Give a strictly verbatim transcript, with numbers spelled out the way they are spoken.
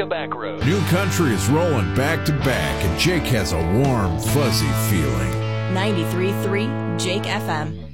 Eureka Back Road. New country is rolling back to back, and Jake has a warm, fuzzy feeling. ninety-three point three Jake F M.